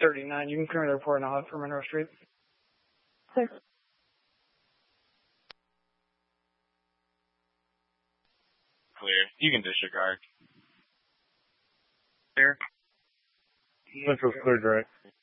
39. You can clear the report now for Monroe Street. Clear. Clear. You can disregard. Clear. Central's clear direct.